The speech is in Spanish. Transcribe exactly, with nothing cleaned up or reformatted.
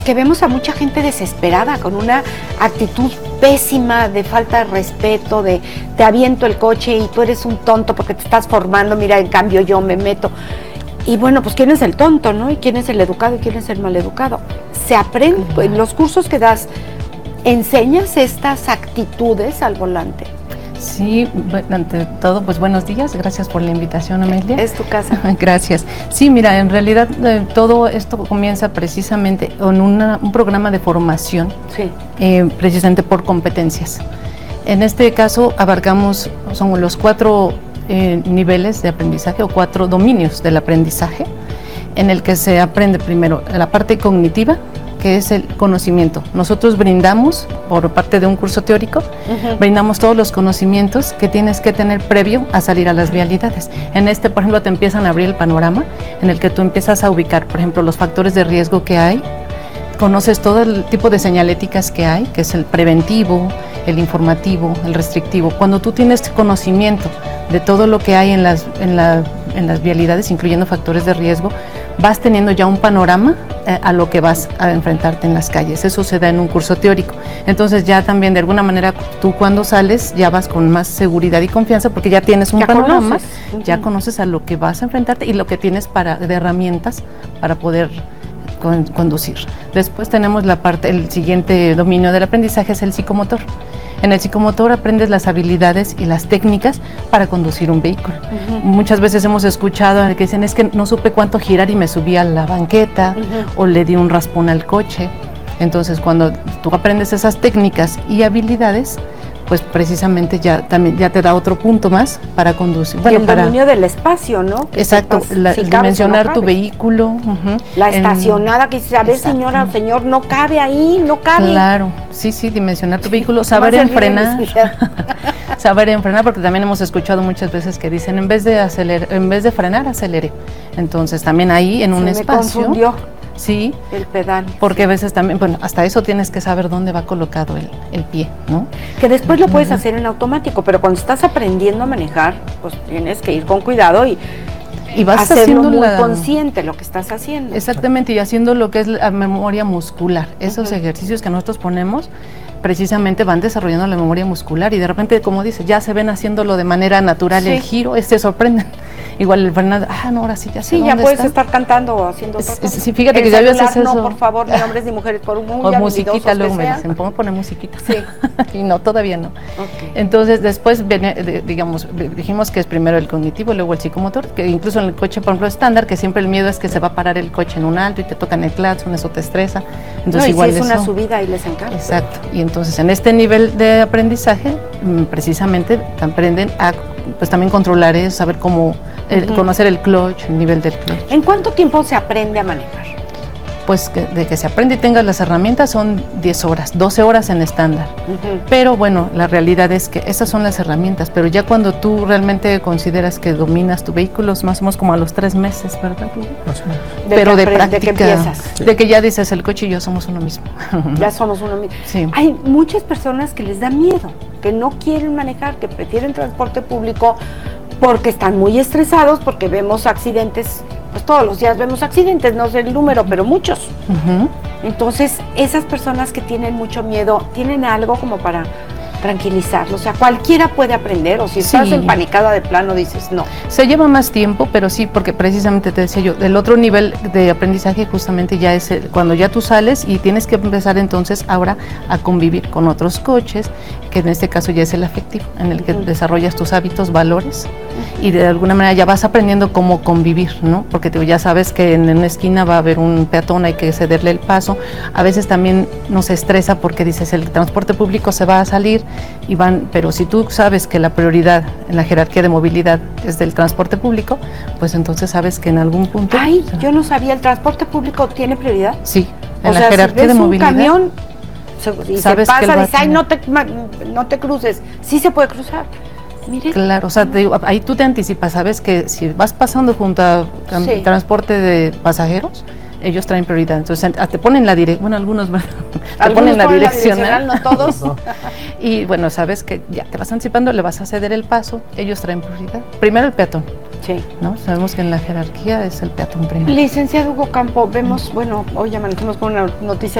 Que vemos a mucha gente desesperada, con una actitud pésima, de falta de respeto, de te aviento el coche y tú eres un tonto porque te estás formando, mira, en cambio yo me meto. Y bueno, pues ¿quién es el tonto, no? ¿Y quién es el educado y quién es el maleducado? Se aprende, pues, en los cursos que das, ¿enseñas estas actitudes al volante? Sí, ante todo, pues buenos días, gracias por la invitación, Amelia. Es tu casa. Gracias. Sí, mira, en realidad eh, todo esto comienza precisamente con una, un programa de formación, sí. eh, precisamente por competencias. En este caso abarcamos, son los cuatro eh, niveles de aprendizaje o cuatro dominios del aprendizaje, en el que se aprende primero la parte cognitiva, que es el conocimiento. Nosotros brindamos, por parte de un curso teórico, uh-huh. brindamos todos los conocimientos que tienes que tener previo a salir a las vialidades. En este, por ejemplo, te empiezan a abrir el panorama, en el que tú empiezas a ubicar, por ejemplo, los factores de riesgo que hay, conoces todo el tipo de señaléticas que hay, que es el preventivo, el informativo, el restrictivo. Cuando tú tienes conocimiento de todo lo que hay en las, en la, en las vialidades, incluyendo factores de riesgo, vas teniendo ya un panorama eh, a lo que vas a enfrentarte en las calles. Eso se da en un curso teórico. Entonces ya también de alguna manera tú cuando sales ya vas con más seguridad y confianza porque ya tienes un ya panorama, conoces. ya uh-huh. conoces a lo que vas a enfrentarte y lo que tienes para, de herramientas para poder con, conducir. Después tenemos la parte, el siguiente dominio del aprendizaje es el psicomotor. En el psicomotor aprendes las habilidades y las técnicas para conducir un vehículo. Uh-huh. Muchas veces hemos escuchado que dicen, es que no supe cuánto girar y me subí a la banqueta, uh-huh. o le di un raspón al coche. Entonces, cuando tú aprendes esas técnicas y habilidades, pues precisamente ya también ya te da otro punto más para conducir. Bueno, el para, dominio del espacio, ¿no? Que exacto, sepas, la, si dimensionar no tu vehículo. Uh-huh. La estacionada, en, que dice, a ver, señora o señor, no cabe ahí, no cabe. Claro, sí, sí, dimensionar tu vehículo, saber enfrenar. Saber enfrenar, porque también hemos escuchado muchas veces que dicen, en vez de acelerar, en vez de frenar, acelere. Entonces, también ahí en Se un me espacio. Confundió. Sí, el pedal. Porque a veces también, bueno, hasta eso tienes que saber dónde va colocado el, el pie, ¿no? Que después lo puedes uh-huh. hacer en automático, pero cuando estás aprendiendo a manejar, pues tienes que ir con cuidado y, y vas hacerlo haciendo muy la, consciente lo que estás haciendo. Exactamente, y haciendo lo que es la memoria muscular. Esos uh-huh. ejercicios que nosotros ponemos precisamente van desarrollando la memoria muscular y de repente, como dice, ya se ven haciéndolo de manera natural, sí. el giro, se sorprenden. Igual el frenado, ah, no, ahora sí, ya sé sí, ya puedes está. estar cantando o haciendo otra cosa. Sí, fíjate el que ya veces eso. No, por favor, ni hombres ni mujeres, por muy o musiquita, luego me dicen, ¿podemos poner musiquita? Sí. Y no, todavía no. Okay. Entonces, después, digamos, dijimos que es primero el cognitivo, luego el psicomotor, que incluso en el coche, por ejemplo, estándar, que siempre el miedo es que se va a parar el coche en un alto y te tocan el claxon, eso te estresa. Entonces, no, y igual si es eso, una subida y les encanta. Exacto. Y entonces, en este nivel de aprendizaje, precisamente, aprenden a, pues también controlar eso, saber cómo, el, uh-huh. conocer el clutch, el nivel del clutch. ¿En cuánto tiempo se aprende a manejar? Pues que, de que se aprende y tengas las herramientas son diez horas, doce horas en estándar. Uh-huh. Pero bueno, la realidad es que esas son las herramientas, pero ya cuando tú realmente consideras que dominas tu vehículo, es más o menos como a los tres meses, ¿verdad? Más o menos. Pero de, de práctica, de que empiezas. Sí. De que ya dices, el coche y yo somos uno mismo. Ya somos uno mismo. Sí. Hay muchas personas que les da miedo, que no quieren manejar, que prefieren transporte público porque están muy estresados, porque vemos accidentes, pues todos los días vemos accidentes, no sé el número, pero muchos. Uh-huh. Entonces, esas personas que tienen mucho miedo, ¿tienen algo como para tranquilizarlos? O sea, cualquiera puede aprender, o si estás sí. empanicada de plano, dices no. Se lleva más tiempo, pero sí, porque precisamente te decía yo, el otro nivel de aprendizaje justamente ya es el, cuando ya tú sales y tienes que empezar entonces ahora a convivir con otros coches, que en este caso ya es el afectivo, en el que uh-huh. desarrollas tus hábitos, valores, uh-huh. y de alguna manera ya vas aprendiendo cómo convivir, ¿no? Porque te, ya sabes que en una esquina va a haber un peatón, hay que cederle el paso. A veces también nos estresa porque dices, el transporte público se va a salir, y van, pero si tú sabes que la prioridad en la jerarquía de movilidad es del transporte público, pues entonces sabes que en algún punto... Ay, yo no sabía, ¿el transporte público tiene prioridad? Sí, en o la sea, jerarquía si ves de un movilidad... camión, y sabes se pasa, que dice, ay, no te, no te cruces, sí se puede cruzar. Mire. Claro, o sea, te digo, ahí tú te anticipas, sabes que si vas pasando junto a sí. transporte de pasajeros, ellos traen prioridad, entonces te ponen la dirección, bueno, algunos, te algunos ponen la direccional, no todos. No. Y bueno, sabes que ya te vas anticipando, le vas a ceder el paso, ellos traen prioridad. Primero el peatón, Sí. ¿no? Sabemos que en la jerarquía es el peatón primero. Licenciado Hugo Campo, vemos, bueno, hoy amanecemos con una noticia